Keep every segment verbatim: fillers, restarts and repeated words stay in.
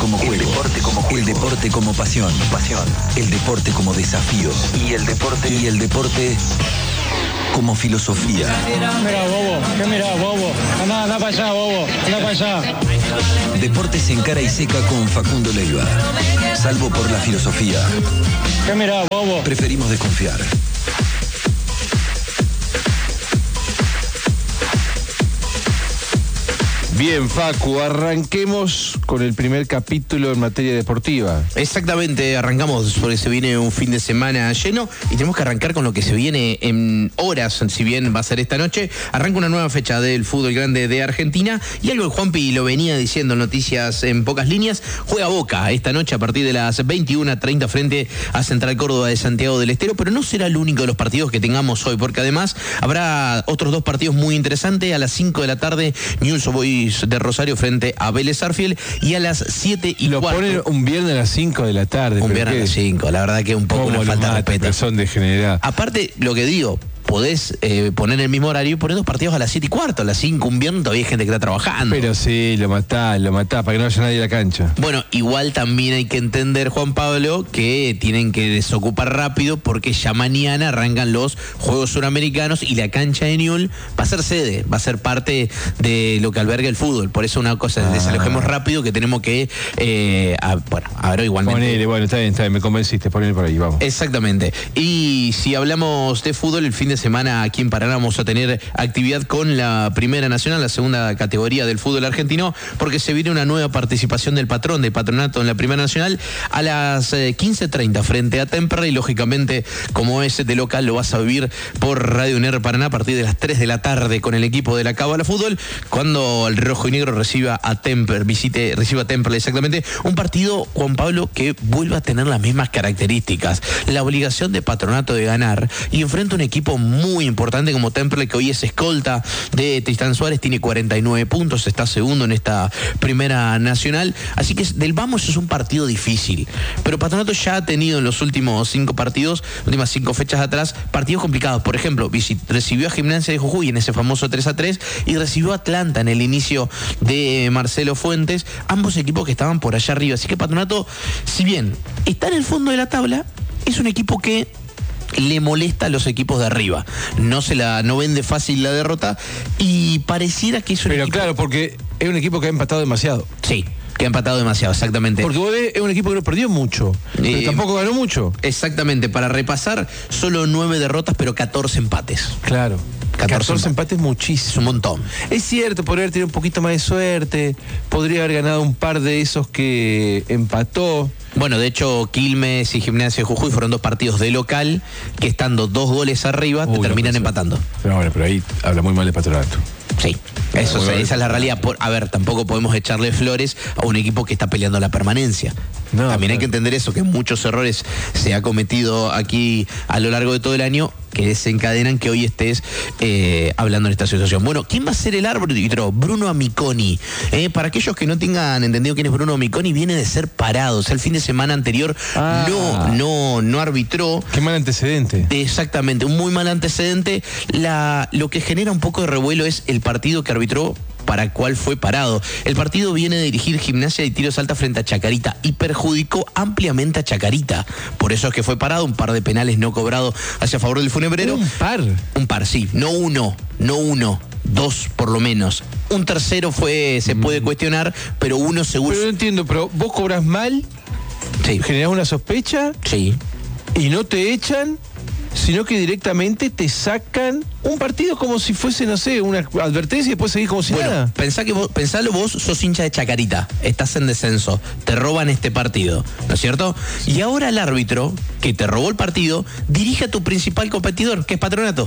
como juego. El deporte como juego. El deporte como pasión. Pasión. El deporte como desafío. Y el deporte. Y el deporte como filosofía. Mira, bobo. ¿Qué mira, bobo? Anda, anda para allá, bobo. Anda para allá. Deportes en cara y seca con Facundo Leiva. Salvo por la filosofía. ¿Qué mira, bobo? Preferimos desconfiar. Bien, Facu, arranquemos con el primer capítulo en materia deportiva. Exactamente, arrancamos porque se viene un fin de semana lleno y tenemos que arrancar con lo que se viene en horas, si bien va a ser esta noche. Arranca una nueva fecha del fútbol grande de Argentina y algo que Juanpi lo venía diciendo en noticias en pocas líneas, juega Boca esta noche a partir de las veintiuna treinta frente a Central Córdoba de Santiago del Estero, pero no será el único de los partidos que tengamos hoy, porque además habrá otros dos partidos muy interesantes. A las cinco de la tarde, Newell's Boys de Rosario frente a Vélez Sarsfield, y a las siete y Lo cuarto. ponen un viernes a las cinco de la tarde. Un viernes a las cinco, la verdad que es un poco una falta de respeto. Son degenerados. Aparte, lo que digo, podés eh, poner el mismo horario y poner dos partidos a las siete y cuarto, a las cinco, un viernes todavía hay gente que está trabajando. Pero sí, lo matás, lo matás, para que no vaya nadie a la cancha. Bueno, igual también hay que entender, Juan Pablo, que tienen que desocupar rápido porque ya mañana arrancan los Juegos Suramericanos y la cancha de Newell's va a ser sede, va a ser parte de lo que alberga el fútbol. Por eso una cosa, ah. desalojemos rápido que tenemos que, eh, a, bueno, a ver, igualmente. Ponele, bueno, está bien, está bien, me convenciste, ponele por ahí, vamos. Exactamente. Y si hablamos de fútbol, el fin de semana aquí en Paraná vamos a tener actividad con la Primera Nacional, la segunda categoría del fútbol argentino, porque se viene una nueva participación del patrón, del patronato en la Primera Nacional a las eh, quince treinta frente a Temperley. Y lógicamente, como es de local, lo vas a vivir por Radio N R Paraná a partir de las tres de la tarde con el equipo de la Cábala Fútbol, cuando el rojo y negro reciba a Temper, visite, reciba a Temperley, exactamente. Un partido, Juan Pablo, que vuelva a tener las mismas características, la obligación de patronato de ganar, y enfrenta un equipo muy importante como Temperley, que hoy es escolta de Tristán Suárez, tiene cuarenta y nueve puntos, está segundo en esta Primera Nacional, así que del vamos es un partido difícil, pero Patronato ya ha tenido en los últimos cinco partidos, últimas cinco fechas atrás, partidos complicados. Por ejemplo, recibió a Gimnasia de Jujuy en ese famoso tres a tres y recibió a Atlanta en el inicio de Marcelo Fuentes, ambos equipos que estaban por allá arriba, así que Patronato, si bien está en el fondo de la tabla, es un equipo que le molesta a los equipos de arriba, no se la no vende fácil la derrota y pareciera que es un Pero equipo... claro, porque es un equipo que ha empatado demasiado. Sí, que ha empatado demasiado, exactamente. Porque vos ves, es un equipo que no perdió mucho, pero eh, tampoco ganó mucho. Exactamente, para repasar, solo nueve derrotas, pero catorce empates. Claro. catorce, catorce empates, muchísimo. Es un montón. Es cierto, podría haber tenido un poquito más de suerte, podría haber ganado un par de esos que empató. Bueno, de hecho, Quilmes y Gimnasia de Jujuy fueron dos partidos de local que, estando dos goles arriba, Uy, te terminan no, empatando. Pero bueno, pero ahí habla muy mal de Patronato. Sí, eso, bueno, esa es la realidad. Por, a ver, tampoco podemos echarle flores a un equipo que está peleando la permanencia. No, También claro. hay que entender eso, que muchos errores se ha cometido aquí a lo largo de todo el año que desencadenan que hoy estés eh, hablando en esta situación. Bueno, ¿quién va a ser el árbitro? Bruno Amiconi. Eh, para aquellos que no tengan entendido quién es Bruno Amiconi, viene de ser parado. O sea, el fin de semana anterior ah. no, no, no arbitró. Qué mal antecedente. Exactamente, un muy mal antecedente. La, lo que genera un poco de revuelo es el partido que arbitró, para cuál fue parado. El partido viene de dirigir Gimnasia y Tiro Salta frente a Chacarita y perjudicó ampliamente a Chacarita. Por eso es que fue parado, un par de penales no cobrados hacia favor del Funebrero. Un par. Un par, sí, no uno, no uno, dos por lo menos. Un tercero fue, se puede cuestionar, pero uno seguro. Pero no entiendo, pero vos cobras mal, sí. generás una sospecha Sí. y no te echan, sino que directamente te sacan un partido como si fuese, no sé, una advertencia y después seguís como si bueno, nada. Pensá que vos, pensalo vos, sos hincha de Chacarita, estás en descenso, te roban este partido, ¿no es cierto? Y ahora el árbitro que te robó el partido dirige a tu principal competidor, que es Patronato.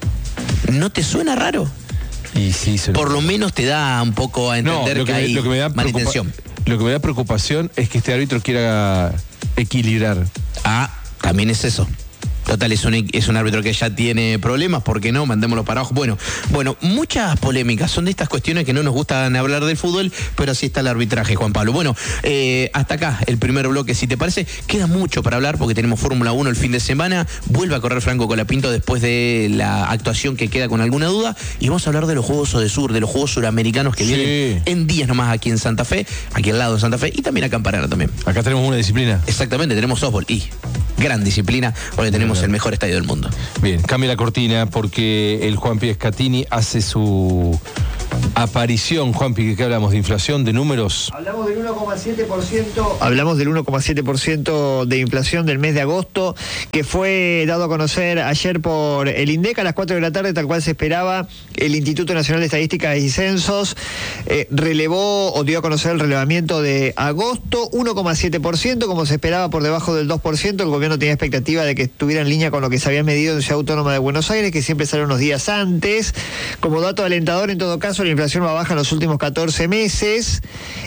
¿No te suena raro? Y sí, se lo... Por lo menos te da un poco a entender no, lo que, que me, hay lo que me da mala preocupa- intención. Lo que me da preocupación es que este árbitro quiera equilibrar. Ah, también es eso. Total, es un, es un árbitro que ya tiene problemas, ¿por qué no? Mandémoslo para abajo. Bueno, bueno, muchas polémicas, son de estas cuestiones que no nos gustan hablar del fútbol, pero así está el arbitraje, Juan Pablo. Bueno, eh, hasta acá el primer bloque, si te parece. Queda mucho para hablar porque tenemos Fórmula uno el fin de semana, vuelve a correr Franco Colapinto después de la actuación que queda con alguna duda, y vamos a hablar de los Juegos Odesur, de los Juegos Suramericanos que sí. vienen en días nomás aquí en Santa Fe, aquí al lado de Santa Fe, y también acá en Paraná también. Acá tenemos una disciplina. Exactamente, tenemos softball y gran disciplina, porque tenemos el mejor estadio del mundo. Bien, cambia la cortina porque el Juanpi Scatini hace su aparición. Juanpi, ¿qué hablamos? ¿De inflación, de números? Hablamos del uno coma siete por ciento. Hablamos del uno coma siete por ciento de inflación del mes de agosto, que fue dado a conocer ayer por el INDEC a las cuatro de la tarde, tal cual se esperaba. El Instituto Nacional de Estadística y Censos eh, relevó o dio a conocer el relevamiento de agosto, uno coma siete por ciento, como se esperaba, por debajo del dos por ciento. El gobierno tenía expectativa de que estuviera en línea con lo que se había medido en Ciudad Autónoma de Buenos Aires, que siempre sale unos días antes. Como dato alentador, en todo caso, la inflación va baja en los últimos catorce meses,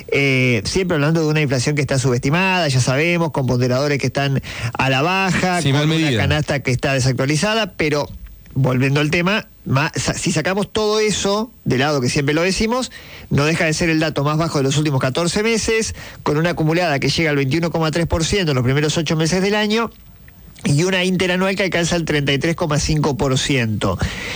eh, siempre hablando de una inflación que está subestimada, ya sabemos, con ponderadores que están a la baja, sí, con una medida. Canasta que está desactualizada, pero volviendo al tema, más, si sacamos todo eso de lado, que siempre lo decimos, no deja de ser el dato más bajo de los últimos catorce meses, con una acumulada que llega al veintiuno coma tres por ciento en los primeros ocho meses del año, y una interanual que alcanza el treinta y tres coma cinco por ciento.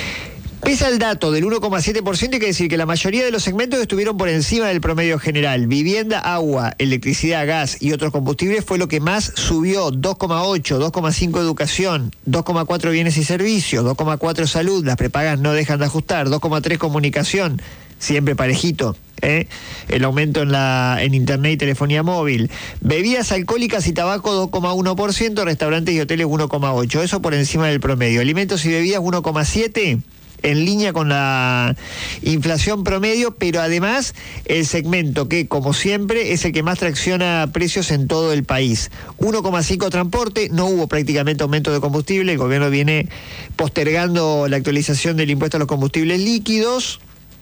Pese al dato del uno coma siete por ciento, hay que decir que la mayoría de los segmentos estuvieron por encima del promedio general. Vivienda, agua, electricidad, gas y otros combustibles fue lo que más subió, dos coma ocho, dos coma cinco educación, dos coma cuatro bienes y servicios, dos coma cuatro salud, las prepagas no dejan de ajustar, dos coma tres comunicación, siempre parejito. ¿Eh? El aumento en la en internet y telefonía móvil. Bebidas alcohólicas y tabaco dos coma uno por ciento, restaurantes y hoteles uno coma ocho por ciento, eso por encima del promedio. Alimentos y bebidas uno coma siete por ciento, en línea con la inflación promedio, pero además el segmento que, como siempre, es el que más tracciona precios en todo el país. uno coma cinco por ciento transporte, no hubo prácticamente aumento de combustible, el gobierno viene postergando la actualización del impuesto a los combustibles líquidos.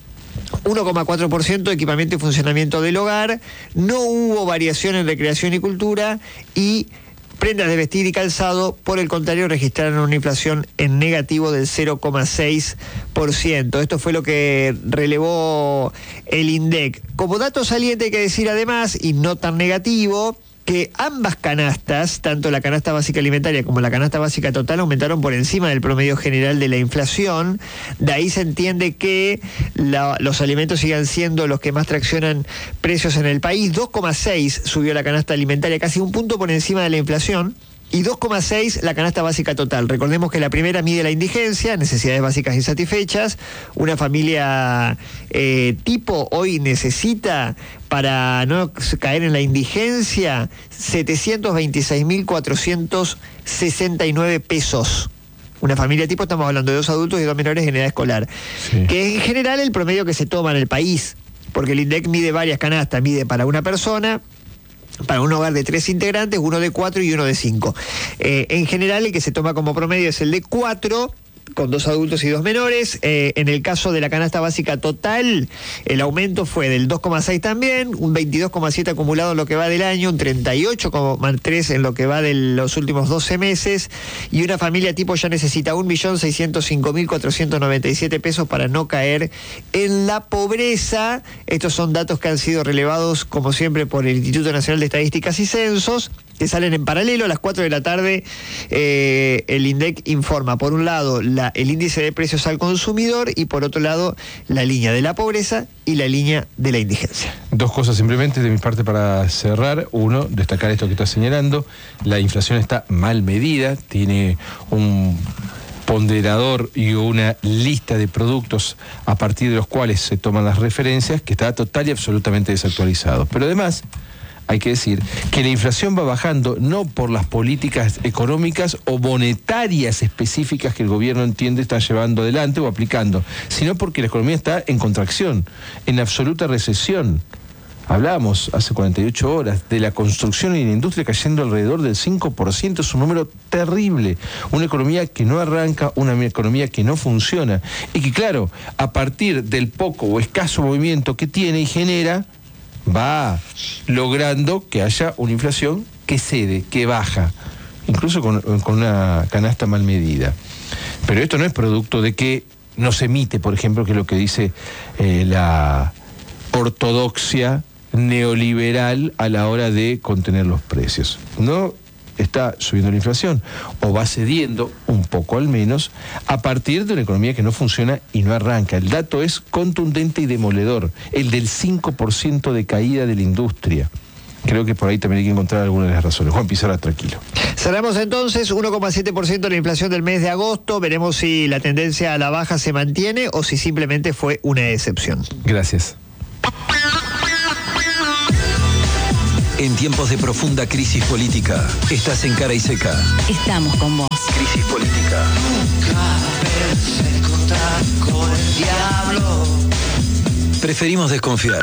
uno coma cuatro por ciento equipamiento y funcionamiento del hogar, no hubo variación en recreación y cultura, y prendas de vestir y calzado, por el contrario, registraron una inflación en negativo del cero coma seis por ciento. Esto fue lo que relevó el INDEC. Como dato saliente hay que decir además, y no tan negativo, que ambas canastas, tanto la canasta básica alimentaria como la canasta básica total, aumentaron por encima del promedio general de la inflación. De ahí se entiende que la, los alimentos sigan siendo los que más traccionan precios en el país. dos coma seis subió la canasta alimentaria, casi un punto por encima de la inflación. Y dos coma seis la canasta básica total. Recordemos que la primera mide la indigencia, necesidades básicas insatisfechas. Una familia eh, tipo hoy necesita, para no caer en la indigencia, setecientos veintiséis mil cuatrocientos sesenta y nueve pesos. Una familia tipo, estamos hablando de dos adultos y dos menores en edad escolar. Sí. Que es en general el promedio que se toma en el país, porque el INDEC mide varias canastas, mide para una persona, para un hogar de tres integrantes, uno de cuatro y uno de cinco. Eh, en general, el que se toma como promedio es el de cuatro, con dos adultos y dos menores. Eh, en el caso de la canasta básica total, el aumento fue del dos coma seis también, un veintidós coma siete acumulado en lo que va del año, un treinta y ocho coma tres en lo que va de los últimos doce meses, y una familia tipo ya necesita un millón seiscientos cinco mil cuatrocientos noventa y siete pesos para no caer en la pobreza. Estos son datos que han sido relevados, como siempre, por el Instituto Nacional de Estadísticas y Censos, que salen en paralelo. A las cuatro de la tarde eh, el INDEC informa, por un lado, la, el índice de precios al consumidor, y por otro lado, la línea de la pobreza y la línea de la indigencia. Dos cosas simplemente de mi parte para cerrar. Uno, destacar esto que estás señalando. La inflación está mal medida, tiene un ponderador y una lista de productos a partir de los cuales se toman las referencias, que está total y absolutamente desactualizado. Pero además, hay que decir que la inflación va bajando no por las políticas económicas o monetarias específicas que el gobierno entiende está llevando adelante o aplicando, sino porque la economía está en contracción, en absoluta recesión. Hablábamos hace cuarenta y ocho horas de la construcción y la industria cayendo alrededor del cinco por ciento, es un número terrible. Una economía que no arranca, una economía que no funciona, y que, claro, a partir del poco o escaso movimiento que tiene y genera, va logrando que haya una inflación que cede, que baja. incluso con, con una canasta mal medida. Pero esto no es producto de que no se emite, por ejemplo, que es lo que dice eh, la ortodoxia neoliberal a la hora de contener los precios. No está subiendo la inflación, o va cediendo un poco al menos, a partir de una economía que no funciona y no arranca. El dato es contundente y demoledor, el del cinco por ciento de caída de la industria. Creo que por ahí también hay que encontrar algunas de las razones. Juan Pizarra, tranquilo. Cerramos entonces, uno coma siete por ciento la inflación del mes de agosto. Veremos si la tendencia a la baja se mantiene o si simplemente fue una excepción. Gracias. En tiempos de profunda crisis política, estás en Cara y Seca. Estamos con vos. Crisis política. Preferimos desconfiar.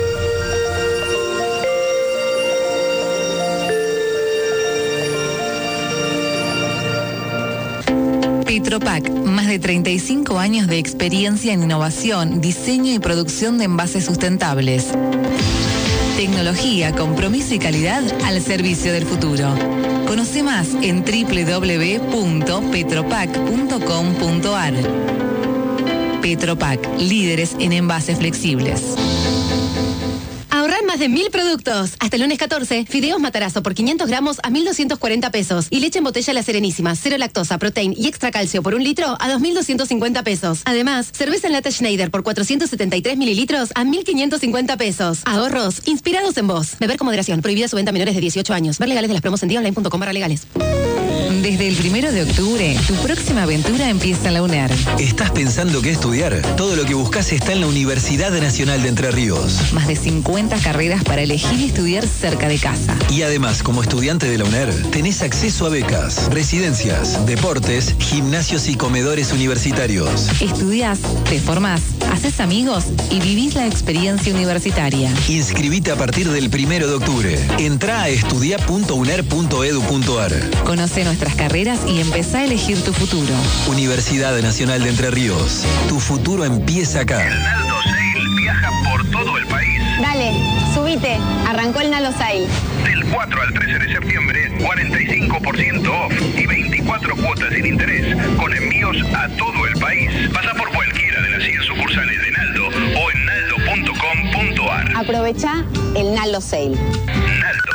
Petropac, más de treinta y cinco años de experiencia en innovación, diseño y producción de envases sustentables. Tecnología, compromiso y calidad al servicio del futuro. Conoce más en doble u doble u doble u punto petropac punto com punto a r. Petropac, líderes en envases flexibles. Ahorrar más de mil productos. Hasta el lunes catorce, fideos Matarazo por quinientos gramos a mil doscientos cuarenta pesos. Y leche en botella La Serenísima, cero lactosa, protein y extra calcio por un litro a dos mil doscientos cincuenta pesos. Además, cerveza en lata Schneider por cuatrocientos setenta y tres mililitros a mil quinientos cincuenta pesos. Ahorros inspirados en vos. Beber con moderación. Prohibida su venta a menores de dieciocho años. Ver legales de las promos en dionline punto com barra legales. Desde el primero de octubre, tu próxima aventura empieza en la UNER. ¿Estás pensando qué estudiar? Todo lo que buscas está en la Universidad Nacional de Entre Ríos. Más de cincuenta carreras para elegir y estudiar cerca de casa. Y además, como estudiante de la UNER, tenés acceso a becas, residencias, deportes, gimnasios y comedores universitarios. Estudiás, te formás, haces amigos y vivís la experiencia universitaria. Inscribite a partir del primero de octubre. Entrá a estudia punto uner punto edu punto ar. Conoce nuestras carreras y empezá a elegir tu futuro. Universidad Nacional de Entre Ríos. Tu futuro empieza acá. El Naldo Sale viaja por todo el país. Dale, subite. Arrancó el Naldo Sale. Del cuatro al trece de septiembre, cuarenta y cinco por ciento off y veinticuatro cuotas sin interés, con envíos a todo el país. Pasa por cualquiera de las cien sucursales de Naldo o en naldo punto com punto ar. Aprovecha el Naldo Sale. Naldo.